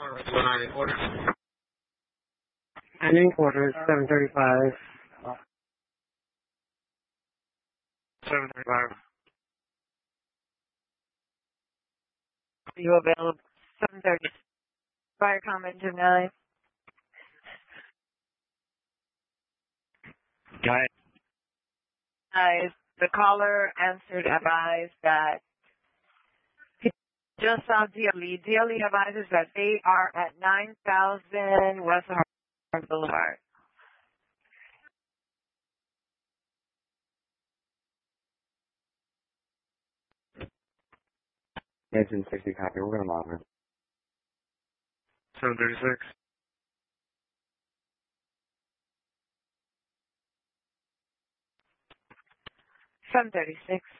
my order. Ending order 7:35. 7:35. Are you available? 7:30. Fire comment to 9. Guys. The caller answered advised that he just saw DLE. DLE advises that they are at 9,000 West Harvard Boulevard. 1960 copy. We're going to monitor. 7:36. 7:36.